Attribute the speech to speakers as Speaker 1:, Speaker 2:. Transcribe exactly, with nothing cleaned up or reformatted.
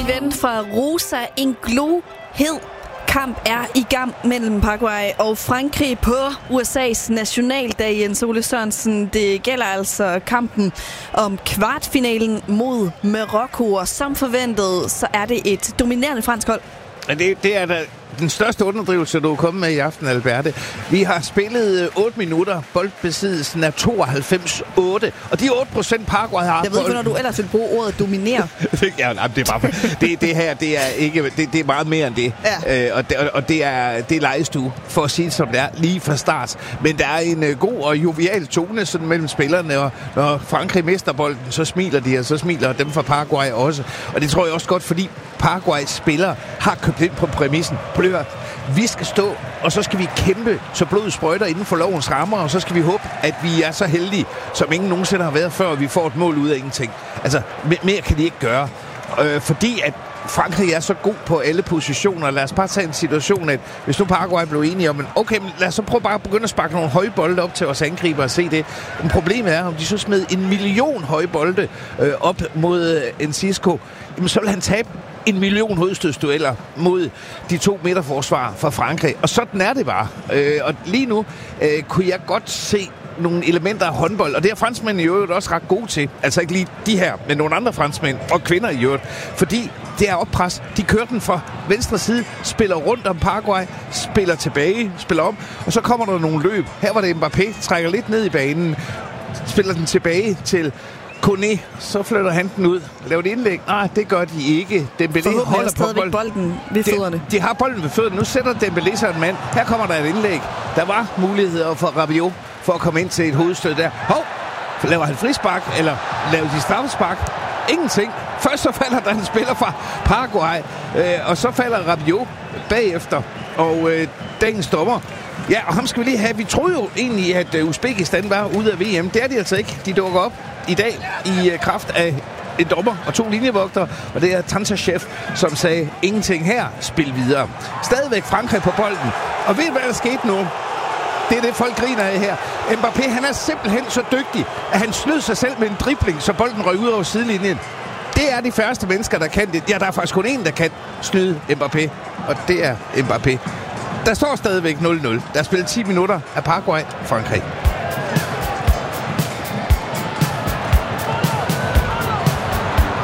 Speaker 1: Min ven fra Rosa, en glohed kamp er i gang mellem Paraguay og Frankrig på U S A's nationaldag. Jens Ole Sørensen, det gælder altså kampen om kvartfinalen mod Marokko, og som forventet, så er det et dominerende fransk hold.
Speaker 2: Det, det er da den største underdrivelse, du er kommet med i aften, Alberte. Vi har spillet otte minutter. Boldbesiddelsen er tooghalvfems otte. Og de otte procent Paraguay har...
Speaker 1: Jeg ved ikke, når du ellers vil bruge ordet dominere.
Speaker 2: ja, nej, det er bare... det, det her, det er ikke... Det, det er meget mere end det. Ja. Øh, og det, og det er, det er legestue, for at sige det som det er, lige fra start. Men der er en uh, god og jovial tone sådan mellem spillerne, og når Frankrig mister bolden, så smiler de, og så smiler dem fra Paraguay også. Og det tror jeg også godt, fordi Paraguays spillere har købt ind på præmissen. Prøv at vi skal stå, og så skal vi kæmpe, så blodet sprøjter inden for lovens rammer, og så skal vi håbe, at vi er så heldige, som ingen nogensinde har været før, og vi får et mål ud af ingenting. Altså, mere kan de ikke gøre. Øh, fordi at Frankrig er så god på alle positioner. Lad os bare tage en situation, at hvis nu Paraguay blev enige om, okay, men lad os så prøve bare at begynde at sparke nogle høje bolde op til os angriber og se det. Men problemet er, om de så smed en million høje bolde øh, op mod øh, Enciso, jamen så vil han tabe en million hovedstødsdueller mod de to midterforsvar fra Frankrig. Og sådan er det bare. Øh, og lige nu øh, kunne jeg godt se nogle elementer af håndbold, og det er franskmænd i øvrigt også ret gode til. Altså ikke lige de her, men nogle andre franskmænd og kvinder i øvrigt. Fordi det er oppres. De kører den fra venstre side, spiller rundt om Paraguay, spiller tilbage, spiller om, og så kommer der nogle løb. Her var det Mbappé, trækker lidt ned i banen, spiller den tilbage til Koné, så flytter han den ud. Laver et indlæg? Nej, det gør de ikke. Dembélé holder på bolden.
Speaker 1: bolden ved fødderne.
Speaker 2: De, de har bolden ved fødderne. Nu sætter Dembélé sig en mand. Her kommer der et indlæg. Der var muligheder for Rabiot for at komme ind til et hovedstød der. Hov! Laver han frispark, eller laver de straffespark? Ingenting. Først så falder der en spiller fra Paraguay, øh, og så falder Rabiot bagefter. Og øh, dagens dommer. Ja, og ham skal vi lige have. Vi troede jo egentlig, at uh, Uzbekistan var ude af V M. Det er de altså ikke. De dukker op i dag i uh, kraft af en dommer og to linjevogtere, og det er Tantashev, som sagde, ingenting her, spil videre. Stadigvæk Frankrig på bolden. Og ved I, hvad der skete nu? Det er det, folk griner af her. Mbappé, han er simpelthen så dygtig, at han snød sig selv med en dribling, så bolden røg ud over sidelinjen. Det er de færreste mennesker, der kan det. Ja, der er faktisk kun en, der kan snyde Mbappé, og det er Mbappé. Der står stadigvæk nul nul. Der er spillet ti minutter af Paraguay-Frankrig.